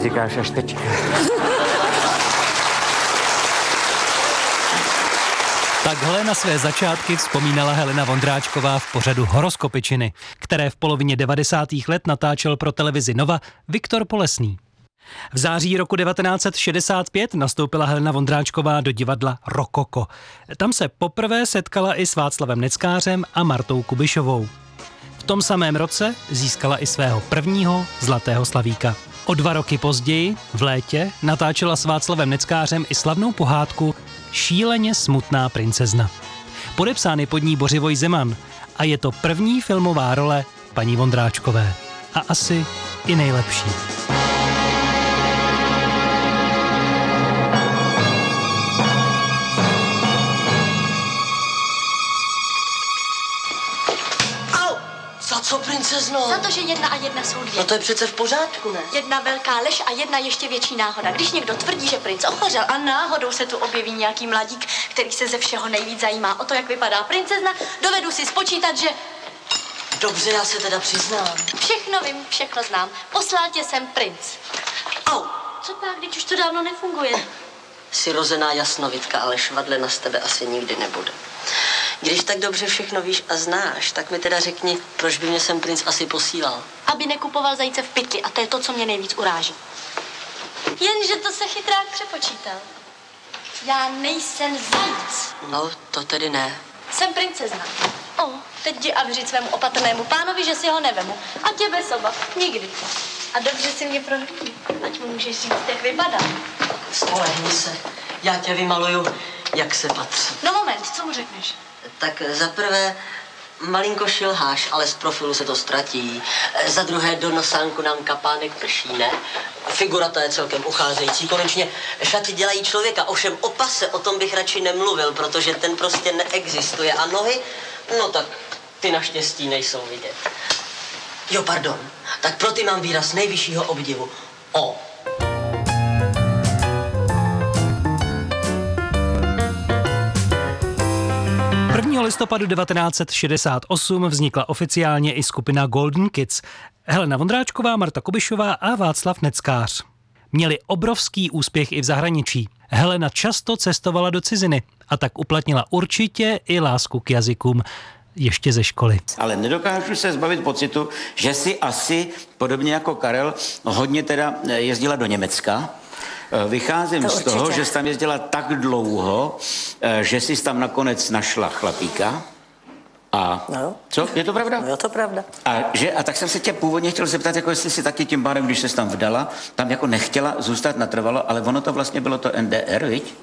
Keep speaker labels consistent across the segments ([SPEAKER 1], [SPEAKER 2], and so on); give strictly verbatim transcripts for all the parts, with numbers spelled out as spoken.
[SPEAKER 1] říkáš až teďka.
[SPEAKER 2] Takhle na své začátky vzpomínala Helena Vondráčková v pořadu Horoskopičiny, které v polovině devadesátých let natáčel pro televizi Nova Viktor Polesný. V září roku devatenáct set šedesát pět nastoupila Helena Vondráčková do divadla Rokoko. Tam se poprvé setkala i s Václavem Neckářem a Martou Kubišovou. V tom samém roce získala i svého prvního zlatého slavíka. O dva roky později, v létě, natáčela s Václavem Neckářem i slavnou pohádku Šíleně smutná princezna. Podepsán je pod ní Bořivoj Zeman a je to první filmová role paní Vondráčkové. A asi i nejlepší.
[SPEAKER 3] Za co, princezno?
[SPEAKER 4] Za to, že jedna a jedna jsou dvě.
[SPEAKER 3] No to je přece v pořádku, ne?
[SPEAKER 4] Jedna velká lež a jedna ještě větší náhoda. Když někdo tvrdí, že princ ochořel a náhodou se tu objeví nějaký mladík, který se ze všeho nejvíc zajímá o to, jak vypadá princezna, dovedu si spočítat, že...
[SPEAKER 3] Dobře, já se teda přiznám.
[SPEAKER 4] Všechno vím, všechno znám. Poslal tě sem princ.
[SPEAKER 3] Au!
[SPEAKER 4] Co pak, když už to dávno nefunguje?
[SPEAKER 3] Jsi rozená jasnovidka, ale švadle na z tebe asi nikdy nebude. Když tak dobře všechno víš a znáš, tak mi teda řekni, proč by mě sem princ asi posílal.
[SPEAKER 4] Aby nekupoval zajíce v pytli a to je to, co mě nejvíc uráží. Jenže to se chytrák přepočítal. Já nejsem zajíc.
[SPEAKER 3] No, to tedy ne.
[SPEAKER 4] Jsem princezna. O, teď jdi a vyřiď svému opatrnému pánovi, že si ho nevemu. A tě bez obav. Nikdy. A dobře si mě prohlídí. Ať mu můžeš říct, jak vypadá.
[SPEAKER 3] Spolehni se. Já tě vymaluju, jak se patří.
[SPEAKER 4] No moment, co mu řekneš?
[SPEAKER 3] Tak za prvé, malinko šilháš, ale z profilu se to ztratí. Za druhé, do nosánku nám kapánek prší, ne? Figura ta je celkem ucházející. Konečně šaty dělají člověka, ovšem o pase, o tom bych radši nemluvil, protože ten prostě neexistuje. A nohy, no tak ty naštěstí nejsou vidět. Jo, pardon, tak pro ty mám výraz nejvyššího obdivu. O.
[SPEAKER 2] prvního listopadu devatenáct set šedesát osm vznikla oficiálně i skupina Golden Kids. Helena Vondráčková, Marta Kubišová a Václav Neckář. Měli obrovský úspěch i v zahraničí. Helena často cestovala do ciziny a tak uplatnila určitě i lásku k jazykům. Ještě ze školy.
[SPEAKER 1] Ale nedokážu se zbavit pocitu, že si asi, podobně jako Karel, hodně teda jezdila do Německa. Vycházím
[SPEAKER 3] To
[SPEAKER 1] z
[SPEAKER 3] určitě.
[SPEAKER 1] toho, že jsi tam jezdila tak dlouho, že jsi tam nakonec našla chlapíka. A
[SPEAKER 3] No.
[SPEAKER 1] co? Je to pravda?
[SPEAKER 3] No, je to pravda.
[SPEAKER 1] A, že, a tak jsem se tě původně chtěl zeptat, jako jestli si taky tím pádem, když se tam vdala, tam jako nechtěla zůstat natrvalo, ale ono to vlastně bylo to N D R, viď?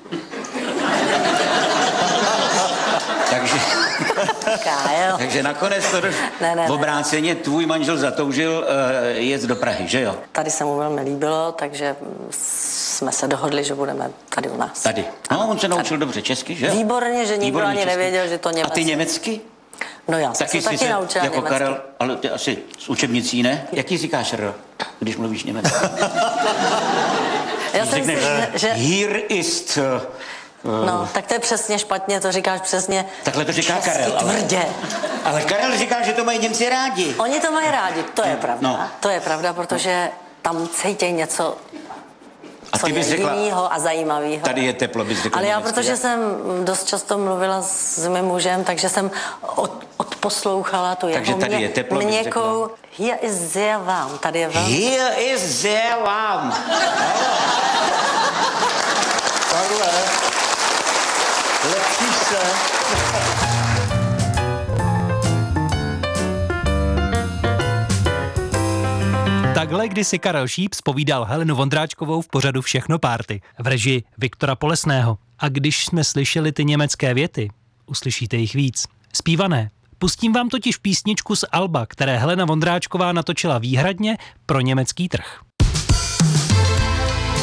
[SPEAKER 1] Takže...
[SPEAKER 3] Kájo.
[SPEAKER 1] Takže nakonec to došlo
[SPEAKER 3] Ne, ne,
[SPEAKER 1] v
[SPEAKER 3] ne.
[SPEAKER 1] obráceně, tvůj manžel zatoužil uh, jet do Prahy, že jo?
[SPEAKER 3] Tady se mu velmi líbilo, takže jsme se dohodli, že budeme tady u nás.
[SPEAKER 1] Tady. No, on se naučil dobře česky, že jo?
[SPEAKER 3] Výborně, že nikdo
[SPEAKER 1] Výborně
[SPEAKER 3] ani
[SPEAKER 1] česky.
[SPEAKER 3] nevěděl, že to
[SPEAKER 1] A
[SPEAKER 3] německy.
[SPEAKER 1] ty německy?
[SPEAKER 3] No já jsem
[SPEAKER 1] Taky
[SPEAKER 3] se
[SPEAKER 1] jsi
[SPEAKER 3] taky
[SPEAKER 1] se,
[SPEAKER 3] naučila
[SPEAKER 1] jako
[SPEAKER 3] německy.
[SPEAKER 1] Karel, ale ty asi z učebnicí, ne? Jak ti říkáš R, když mluvíš německy?
[SPEAKER 3] Já jsem si,
[SPEAKER 1] Řekneš,
[SPEAKER 3] že...
[SPEAKER 1] here ist... Uh,
[SPEAKER 3] No, tak to je přesně špatně, to říkáš přesně...
[SPEAKER 1] Takhle to říká
[SPEAKER 3] česky
[SPEAKER 1] Karel, ale-
[SPEAKER 3] tvrdě.
[SPEAKER 1] ale Karel říká, že to mají Němci rádi.
[SPEAKER 3] Oni to mají rádi, to je pravda.
[SPEAKER 1] No.
[SPEAKER 3] To je pravda, protože tam cítí něco,
[SPEAKER 1] A
[SPEAKER 3] co
[SPEAKER 1] ty
[SPEAKER 3] je
[SPEAKER 1] bys řekla,
[SPEAKER 3] jinýho a zajímavého.
[SPEAKER 1] tady je teplo, bys řekla
[SPEAKER 3] Ale já,
[SPEAKER 1] německy,
[SPEAKER 3] protože
[SPEAKER 1] jak?
[SPEAKER 3] jsem dost často mluvila s mým mužem, takže jsem od, odposlouchala tu
[SPEAKER 1] Takže
[SPEAKER 3] jeho
[SPEAKER 1] tady
[SPEAKER 3] mě,
[SPEAKER 1] je teplo, bych
[SPEAKER 3] měkkou... Here is sehr warm, tady je velmi...
[SPEAKER 1] Here is sehr warm.
[SPEAKER 5] Takhle. Lepší se.
[SPEAKER 2] Takhle kdysi Karel Šíp zpovídal Helenu Vondráčkovou v pořadu Všechno párty v režii Viktora Polesného. A když jsme slyšeli ty německé věty, uslyšíte jich víc. Zpívané. Pustím vám totiž písničku z alba, které Helena Vondráčková natočila výhradně pro německý trh.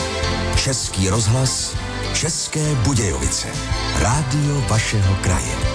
[SPEAKER 6] Český rozhlas, České Budějovice. Rádio vašeho kraje.